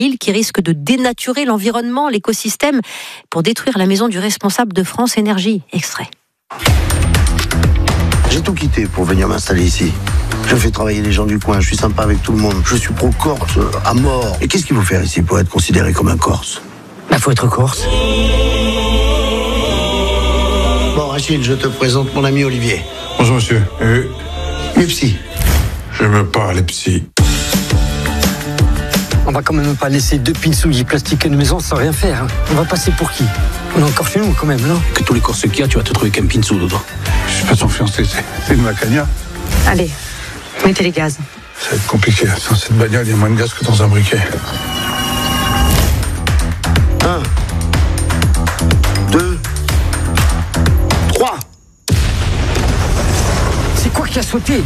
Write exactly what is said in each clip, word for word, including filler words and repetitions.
L'île qui risque de dénaturer l'environnement, l'écosystème, pour détruire la maison du responsable de France Énergie. Extrait. J'ai tout quitté pour venir m'installer ici. Je fais travailler les gens du coin, je suis sympa avec tout le monde. Je suis pro-Corse à mort. Et qu'est-ce qu'il faut faire ici pour être considéré comme un Corse ? Bah, faut être Corse. Bon, Rachid, je te présente mon ami Olivier. Bonjour, monsieur. Euh, Les psys. je me parle les psy. On va quand même pas laisser deux pinceaux plastiques à une maison sans rien faire. Hein. On va passer pour qui? On est encore chez nous quand même, non? Que tous les Corses qu'il y a, tu vas te trouver qu'un pinceau dedans. Je suis pas son fiancé, c'est, c'est une macania. Allez, mettez les gaz. Ça va être compliqué. Dans cette bagnole, il y a moins de gaz que dans un briquet. Un. Deux. Trois. C'est quoi qui a sauté?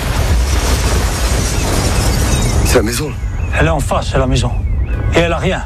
C'est la maison. Elle est en face, à la maison. Et elle a rien.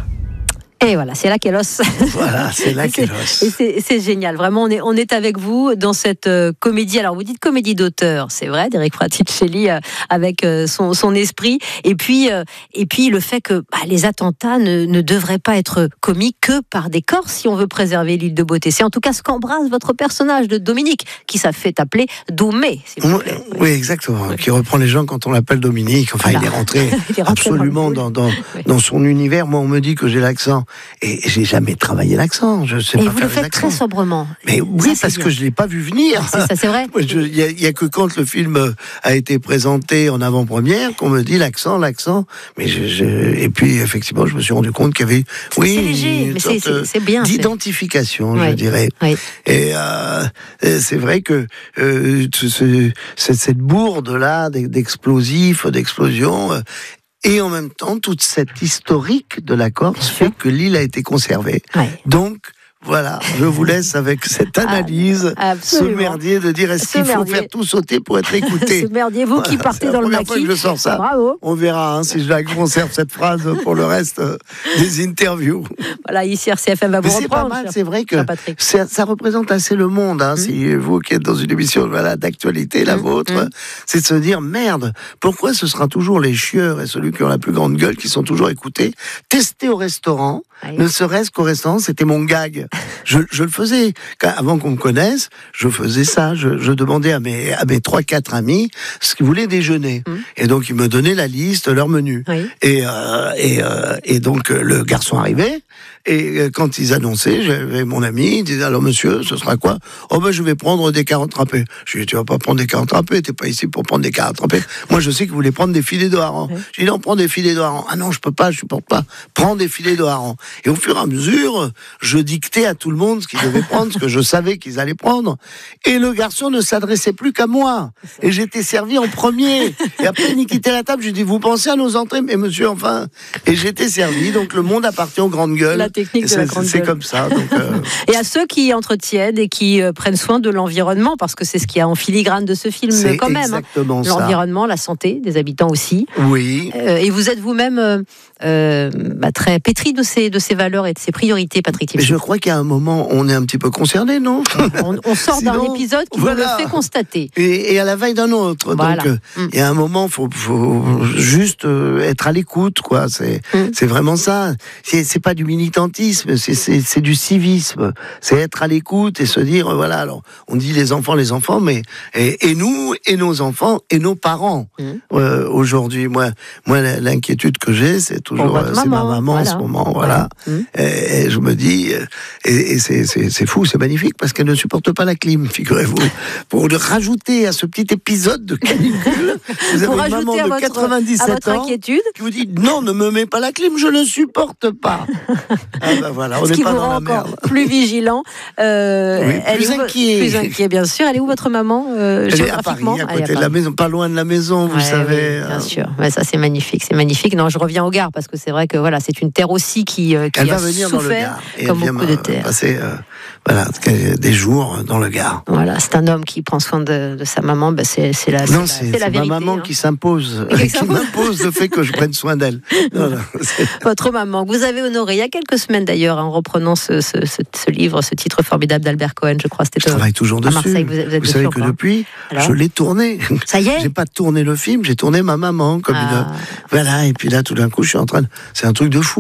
Et voilà, c'est là qu'elle os. Voilà, c'est là qu'elle os. Et c'est, c'est génial, vraiment, on est, on est avec vous dans cette euh, comédie. Alors, vous dites comédie d'auteur, c'est vrai, d'Éric Fraticelli euh, avec euh, son, son esprit. Et puis, euh, et puis le fait que bah, les attentats ne, ne devraient pas être commis que par des Corses si on veut préserver l'île de Beauté. C'est en tout cas ce qu'embrasse votre personnage de Dominique, qui s'est fait appeler Doumé. S'il vous plaît. Oui, oui, exactement. Oui. Qui reprend les gens quand on l'appelle Dominique. Enfin, voilà. il est rentré, il est rentré absolument dans, dans, oui. dans son univers. Moi, on me dit que j'ai l'accent. Et j'ai jamais travaillé l'accent. Je sais et pas vous faire le faites très sobrement. Mais oui, ça, parce bien. que je l'ai pas vu venir. C'est ça, c'est vrai. Il y, y a que quand le film a été présenté en avant-première qu'on me dit l'accent, l'accent. Mais je, je... et puis effectivement, je me suis rendu compte qu'il y avait, oui, c'est léger, mais c'est, c'est, c'est bien, d'identification, c'est... je oui. dirais. Oui. Et euh, c'est vrai que euh, ce, cette, cette bourde là d'explosifs, d'explosions. Euh, Et en même temps, toute cette historique de la Corse fait que l'île a été conservée. Ouais. Donc, voilà, je vous laisse avec cette analyse, ah, ce merdier de dire est-ce ce qu'il faut merdier. faire tout sauter pour être écouté. Ce merdier, vous voilà, qui partez dans le maquis. C'est la première fois que je sors ça. Bravo. On verra hein, si je la conserve cette phrase pour le reste euh, des interviews. Voilà, ici R C F M va vous Mais reprendre. C'est pas mal, c'est vrai que ça, ça représente assez le monde. Hein, mmh. Si vous qui êtes dans une émission voilà, d'actualité, la mmh. vôtre, mmh. c'est de se dire merde, pourquoi ce sera toujours les chieurs et celui qui ont la plus grande gueule qui sont toujours écoutés, testés au restaurant, oui. ne serait-ce qu'au restaurant, c'était mon gag. Je, je le faisais. Avant qu'on me connaisse, je faisais ça. Je, je demandais à mes, à mes trois, quatre amis ce qu'ils voulaient déjeuner. Mmh. Et donc, ils me donnaient la liste, leur menu. Oui. Et, euh, et, euh, et donc, le garçon arrivait. Et quand ils annonçaient, j'avais mon ami, il disait, alors monsieur, ce sera quoi? Oh ben, je vais prendre des carottes râpées. Je lui ai dit, tu vas pas prendre des carottes râpées, t'es pas ici pour prendre des carottes râpées. Moi, je sais que vous voulez prendre des filets de hareng. Oui. Je lui ai dit, non, prends des filets de hareng. Ah non, je peux pas, je supporte pas. Prends des filets de hareng. Et au fur et à mesure, je dictais à tout le monde ce qu'ils devaient prendre, ce que je savais qu'ils allaient prendre. Et le garçon ne s'adressait plus qu'à moi. Et j'étais servi en premier. Et après, il quittait la table, je lui ai dit, vous pensez à nos entrées? Mais monsieur, enfin. Et j'étais servi, donc le monde appartient aux grandes gueules. La technique de la grande c'est gueule. Comme ça. Donc, euh... Et à ceux qui entretiennent et qui euh, prennent soin de l'environnement, parce que c'est ce qu'il y a en filigrane de ce film c'est quand même. Hein. L'environnement, la santé des habitants aussi. Oui. Euh, et vous êtes vous-même euh, euh, bah, très pétri de ces, de ces valeurs et de ces priorités, Patrick Timsit. Je crois qu'à un moment, on est un petit peu concerné, non? on, on sort Sinon, d'un épisode qui voilà. me le fait constater. Et, et à la veille d'un autre. Voilà. Donc, il mm. y a un moment, il faut, faut juste euh, être à l'écoute, quoi. C'est, mm. c'est vraiment ça. C'est, c'est pas du militantisme, c'est, c'est, c'est du civisme. C'est être à l'écoute et se dire, euh, voilà, alors, on dit les enfants, les enfants, mais et, et nous, et nos enfants, et nos parents. Mm. Euh, aujourd'hui, moi, moi, l'inquiétude que j'ai, c'est toujours, euh, c'est ma maman voilà. en ce moment, voilà. Mm. Et, et je me dis, et, et c'est, c'est, c'est fou, c'est magnifique, parce qu'elle ne supporte pas la clim, figurez-vous. Pour le rajouter à ce petit épisode de canicule, vous avez une maman de votre, quatre-vingt-dix-sept ans inquiétude. Qui vous dit, non, ne me mets pas la clim, je ne supporte pas. Ah ben voilà, on n'est pas dans la merde. Plus vigilant, euh, oui, plus elle inquiet. Où, plus inquiet, bien sûr. Elle est où votre maman euh, Elle est à Paris, à côté Allez, de la maison, pas loin de la maison, vous ouais, savez. Oui, bien sûr, ouais, ça c'est magnifique, c'est magnifique. Non, je reviens au Gard parce que c'est vrai que voilà, c'est une terre aussi qui, euh, qui elle a va venir souffert, dans le Gard, et comme elle beaucoup de terres. Passer, euh, voilà, des jours dans le Gard. Voilà, c'est un homme qui prend soin de, de sa maman. Ben c'est, c'est la, non, c'est, c'est, c'est la c'est vérité. Ma maman hein. qui s'impose, qui, qui m'impose le fait que je prenne soin d'elle. Non, non, votre maman, que vous avez honorée il y a quelques semaines d'ailleurs, en reprenant ce, ce, ce, ce livre, ce titre formidable d'Albert Cohen, je crois. C'était je travaille toujours à dessus. Marseille, vous, êtes vous savez que depuis, alors je l'ai tourné. Ça y est. J'ai pas tourné le film, j'ai tourné ma maman comme ah. une. Voilà, et puis là, tout d'un coup, je suis en train de. C'est un truc de fou.